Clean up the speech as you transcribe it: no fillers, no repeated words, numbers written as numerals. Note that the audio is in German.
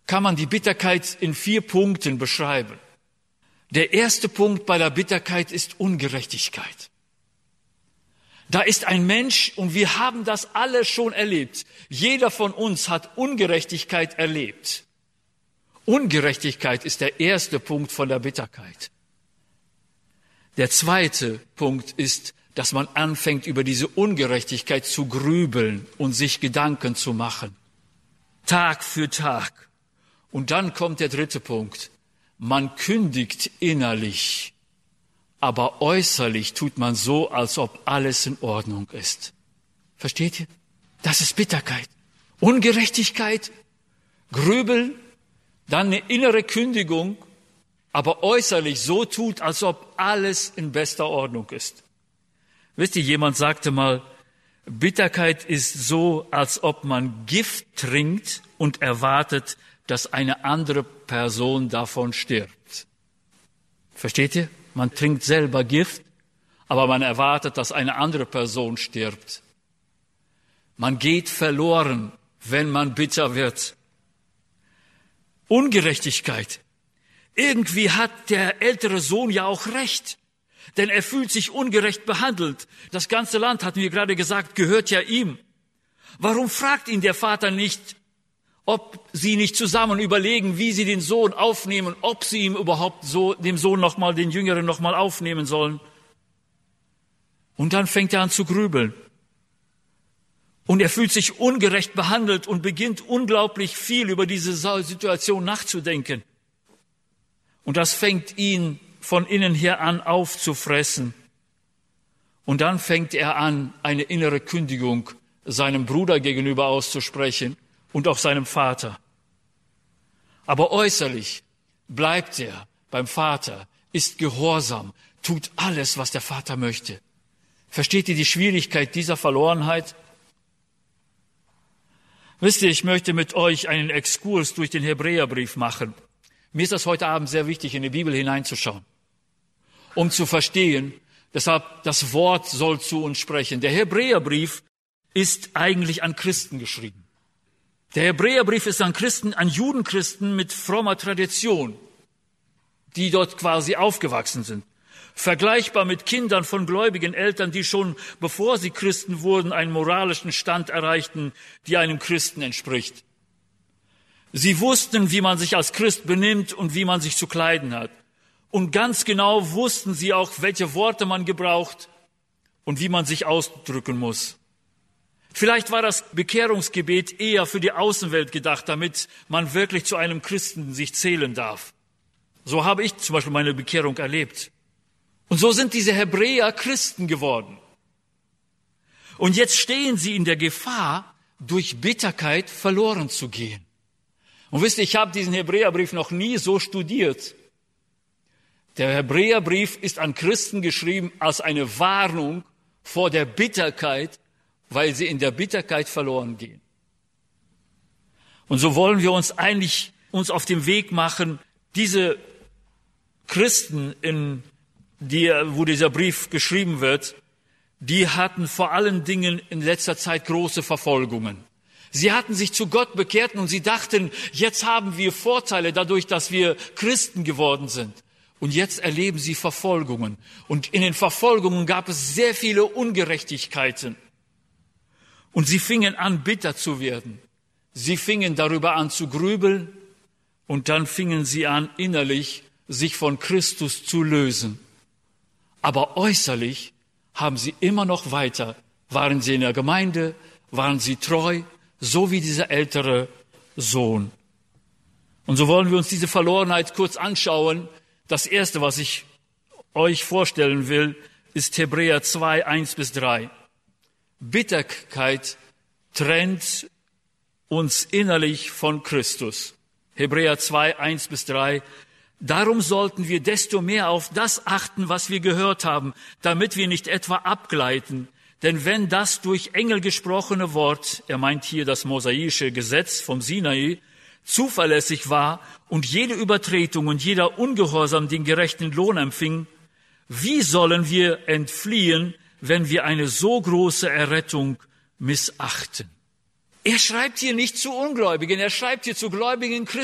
kann man die Bitterkeit in 4 Punkten beschreiben. Der erste Punkt bei der Bitterkeit ist Ungerechtigkeit. Da ist ein Mensch, und wir haben das alle schon erlebt. Jeder von uns hat Ungerechtigkeit erlebt. Ungerechtigkeit ist der erste Punkt von der Bitterkeit. Der zweite Punkt ist, dass man anfängt, über diese Ungerechtigkeit zu grübeln und sich Gedanken zu machen. Tag für Tag. Und dann kommt der dritte Punkt. Man kündigt innerlich, aber äußerlich tut man so, als ob alles in Ordnung ist. Versteht ihr? Das ist Bitterkeit. Ungerechtigkeit, Grübeln, dann eine innere Kündigung, aber äußerlich so tut, als ob alles in bester Ordnung ist. Wisst ihr, jemand sagte mal, Bitterkeit ist so, als ob man Gift trinkt und erwartet, dass eine andere Person davon stirbt. Versteht ihr? Man trinkt selber Gift, aber man erwartet, dass eine andere Person stirbt. Man geht verloren, wenn man bitter wird. Ungerechtigkeit. Irgendwie hat der ältere Sohn ja auch recht, denn er fühlt sich ungerecht behandelt. Das ganze Land, hatten wir gerade gesagt, gehört ja ihm. Warum fragt ihn der Vater nicht, ob sie nicht zusammen überlegen, wie sie den Sohn aufnehmen, ob sie ihm überhaupt so, dem Sohn nochmal, den Jüngeren nochmal aufnehmen sollen? Und dann fängt er an zu grübeln. Und er fühlt sich ungerecht behandelt und beginnt unglaublich viel über diese Situation nachzudenken. Und das fängt ihn von innen her an aufzufressen. Und dann fängt er an, eine innere Kündigung seinem Bruder gegenüber auszusprechen und auch seinem Vater. Aber äußerlich bleibt er beim Vater, ist gehorsam, tut alles, was der Vater möchte. Versteht ihr die Schwierigkeit dieser Verlorenheit? Wisst ihr, ich möchte mit euch einen Exkurs durch den Hebräerbrief machen. Mir ist das heute Abend sehr wichtig, in die Bibel hineinzuschauen, um zu verstehen, deshalb das Wort soll zu uns sprechen. Der Hebräerbrief ist eigentlich an Christen geschrieben. Der Hebräerbrief ist an Christen, an Judenchristen mit frommer Tradition, die dort quasi aufgewachsen sind. Vergleichbar mit Kindern von gläubigen Eltern, die schon, bevor sie Christen wurden, einen moralischen Stand erreichten, die einem Christen entspricht. Sie wussten, wie man sich als Christ benimmt und wie man sich zu kleiden hat. Und ganz genau wussten sie auch, welche Worte man gebraucht und wie man sich ausdrücken muss. Vielleicht war das Bekehrungsgebet eher für die Außenwelt gedacht, damit man wirklich zu einem Christen sich zählen darf. So habe ich zum Beispiel meine Bekehrung erlebt. Und so sind diese Hebräer Christen geworden. Und jetzt stehen sie in der Gefahr, durch Bitterkeit verloren zu gehen. Und wisst ihr, ich habe diesen Hebräerbrief noch nie so studiert. Der Hebräerbrief ist an Christen geschrieben als eine Warnung vor der Bitterkeit, weil sie in der Bitterkeit verloren gehen. Und so wollen wir uns eigentlich auf den Weg machen, diese Christen, wo dieser Brief geschrieben wird, die hatten vor allen Dingen in letzter Zeit große Verfolgungen. Sie hatten sich zu Gott bekehrt und sie dachten, jetzt haben wir Vorteile dadurch, dass wir Christen geworden sind. Und jetzt erleben sie Verfolgungen. Und in den Verfolgungen gab es sehr viele Ungerechtigkeiten. Und sie fingen an, bitter zu werden. Sie fingen darüber an zu grübeln und dann fingen sie an, innerlich sich von Christus zu lösen. Aber äußerlich haben sie immer noch weiter, waren sie in der Gemeinde, waren sie treu, so wie dieser ältere Sohn. Und so wollen wir uns diese Verlorenheit kurz anschauen. Das Erste, was ich euch vorstellen will, ist Hebräer 2, 1-3. Bitterkeit trennt uns innerlich von Christus. Hebräer 2, 1-3. Darum sollten wir desto mehr auf das achten, was wir gehört haben, damit wir nicht etwa abgleiten. Denn wenn das durch Engel gesprochene Wort, er meint hier das mosaische Gesetz vom Sinai, zuverlässig war und jede Übertretung und jeder Ungehorsam den gerechten Lohn empfing, wie sollen wir entfliehen, wenn wir eine so große Errettung missachten? Er schreibt hier nicht zu Ungläubigen, er schreibt hier zu gläubigen Christen.